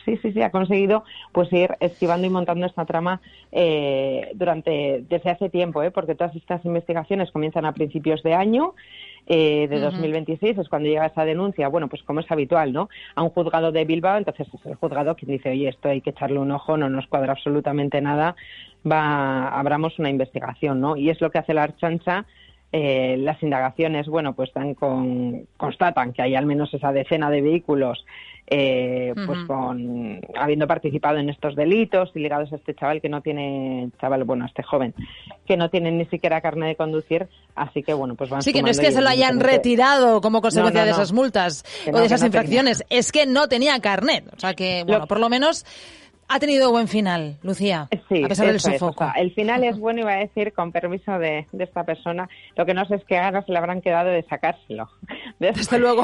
Sí, ha conseguido pues ir esquivando y montando esta trama desde hace tiempo, porque todas estas investigaciones comienzan a principios de año. De 2026 es cuando llega esa denuncia, bueno, pues como es habitual, ¿no? A un juzgado de Bilbao, entonces es el juzgado quien dice, oye, esto hay que echarle un ojo, no nos cuadra absolutamente nada, abramos una investigación, ¿no? Y es lo que hace la Ertzaintza. Las indagaciones, bueno, pues constatan que hay al menos esa decena de vehículos pues habiendo participado en estos delitos y ligados a este chaval a este joven que no tiene ni siquiera carnet de conducir, así que bueno, pues van sí, que no es que se lo hayan retirado como consecuencia de esas multas o de esas infracciones, es que no tenía carnet, o sea que, bueno, por lo menos ha tenido buen final, Lucía, sí, a pesar del sofoco. El final es bueno, iba a decir, con permiso de esta persona. Lo que no sé es qué ganas le habrán quedado de sacárselo. Desde luego.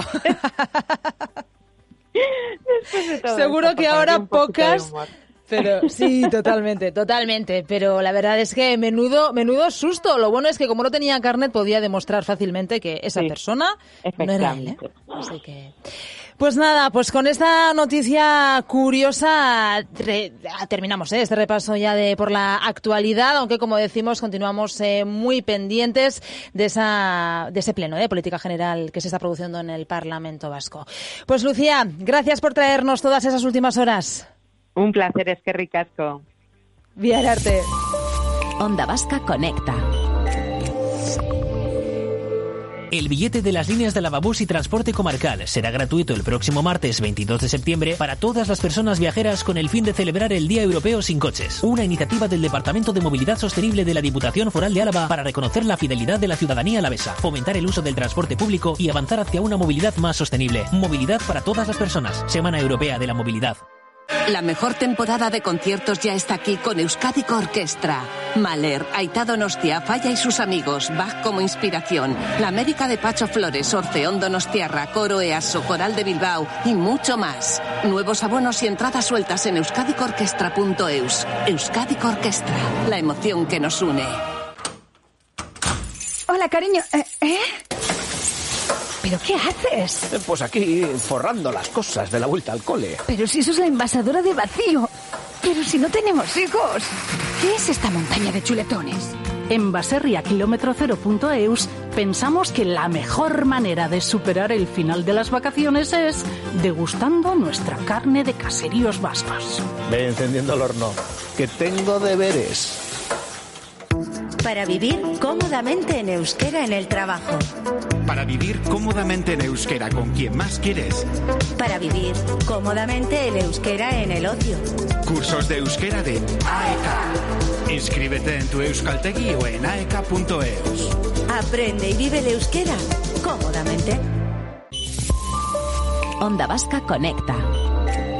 De todo seguro esto, que ahora pocas... Pero sí, totalmente. Pero la verdad es que menudo susto. Lo bueno es que como no tenía carnet podía demostrar fácilmente que esa persona no era él, Así que... Pues nada, pues con esta noticia curiosa terminamos este repaso ya por la actualidad, aunque como decimos continuamos muy pendientes de ese pleno de política general que se está produciendo en el Parlamento Vasco. Pues Lucía, gracias por traernos todas esas últimas horas. Un placer, es que ricasco. Viararte. Onda Vasca Conecta. El billete de las líneas de Lavabús y transporte comarcal será gratuito el próximo martes 22 de septiembre para todas las personas viajeras con el fin de celebrar el Día Europeo sin Coches, una iniciativa del Departamento de Movilidad Sostenible de la Diputación Foral de Álava para reconocer la fidelidad de la ciudadanía alavesa, fomentar el uso del transporte público y avanzar hacia una movilidad más sostenible. Movilidad para todas las personas. Semana Europea de la Movilidad. La mejor temporada de conciertos ya está aquí con Euskadiko Orkestra. Mahler, Aitá Donostia, Falla y sus amigos, Bach como inspiración, La América de Pacho Flores, Orfeón Donostiarra, Coro EASO, Coral de Bilbao y mucho más. Nuevos abonos y entradas sueltas en euskadikorkestra.eus. Euskadiko Orkestra, la emoción que nos une. Hola, cariño. ¿Pero qué haces? Pues aquí, forrando las cosas de la vuelta al cole. Pero si eso es la envasadora de vacío. Pero si no tenemos hijos. ¿Qué es esta montaña de chuletones? En baserriakilómetro0.eus pensamos que la mejor manera de superar el final de las vacaciones es degustando nuestra carne de caseríos vascos. Ve encendiendo el horno, que tengo deberes. Para vivir cómodamente en euskera en el trabajo. Para vivir cómodamente en euskera con quien más quieres. Para vivir cómodamente en euskera en el ocio. Cursos de euskera de AEK. Inscríbete en tu Euskaltegi o en aek.eus. Aprende y vive el euskera cómodamente. Onda Vasca Conecta.